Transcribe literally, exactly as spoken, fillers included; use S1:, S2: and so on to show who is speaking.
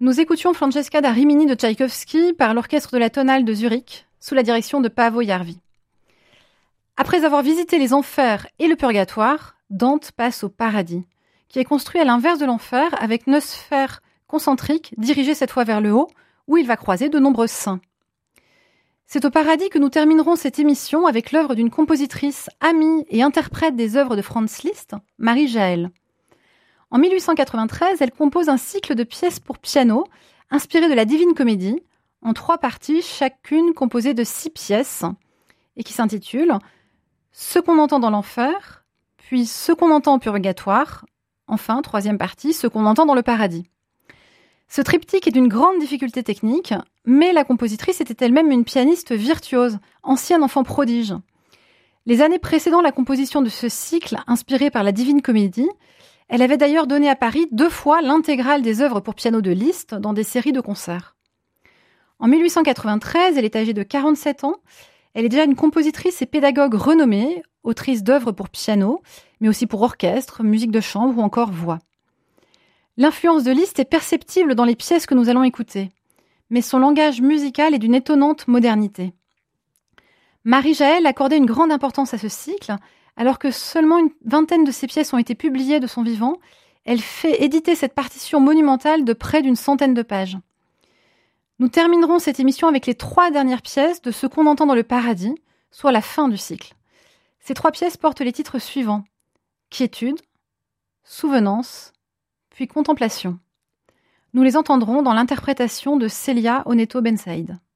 S1: Nous écoutions Francesca da Rimini de Tchaïkovski par l'orchestre de la Tonale de Zurich, sous la direction de Paavo Järvi. Après avoir visité les enfers et le purgatoire, Dante passe au paradis, qui est construit à l'inverse de l'enfer, avec neuf sphères concentriques dirigées cette fois vers le haut, où il va croiser de nombreux saints. C'est au paradis que nous terminerons cette émission avec l'œuvre d'une compositrice, amie et interprète des œuvres de Franz Liszt, Marie Jaël. En mille huit cent quatre-vingt-treize, elle compose un cycle de pièces pour piano, inspiré de la Divine Comédie, en trois parties, chacune composée de six pièces, et qui s'intitule « Ce qu'on entend dans l'enfer », puis « Ce qu'on entend au purgatoire », enfin, troisième partie, « Ce qu'on entend dans le paradis ». Ce triptyque est d'une grande difficulté technique, mais la compositrice était elle-même une pianiste virtuose, ancienne enfant prodige. Les années précédant la composition de ce cycle, inspiré par la Divine Comédie, elle avait d'ailleurs donné à Paris deux fois l'intégrale des œuvres pour piano de Liszt dans des séries de concerts. En mille huit cent quatre-vingt-treize, elle est âgée de quarante-sept ans. Elle est déjà une compositrice et pédagogue renommée, autrice d'œuvres pour piano, mais aussi pour orchestre, musique de chambre ou encore voix. L'influence de Liszt est perceptible dans les pièces que nous allons écouter, mais son langage musical est d'une étonnante modernité. Marie Jaël accordait une grande importance à ce cycle, alors que seulement une vingtaine de ses pièces ont été publiées de son vivant. Elle fait éditer cette partition monumentale de près d'une centaine de pages. Nous terminerons cette émission avec les trois dernières pièces de Ce qu'on entend dans le paradis, soit la fin du cycle. Ces trois pièces portent les titres suivants: Quiétude, Souvenance, puis Contemplation. Nous les entendrons dans l'interprétation de Célia Oneto Ben Saïd.